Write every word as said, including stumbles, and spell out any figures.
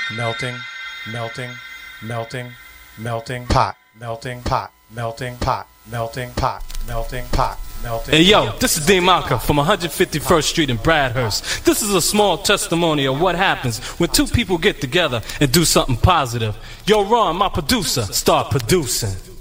melting, melting, melting, melting, pot, melting, pot, melting, pot, melting, pot, melting, pot. melting. Hey yo, this is Dean Maka from one fifty-first Street in Bradhurst. This is a small testimony of what happens when two people get together and do something positive. Yo, Ron, my producer, start producing.